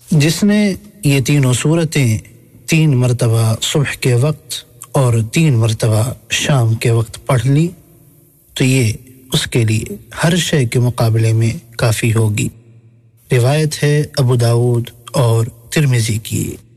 जिसने ये तीनों सूरतें 3 मरतबा सुबह के वक्त और 3 मरतबा शाम के वक्त पढ़ ली तो ये उसके लिए हर शय के मुकाबले में काफ़ी होगी। रिवायत है अबू दाऊद और तिर्मिज़ी की।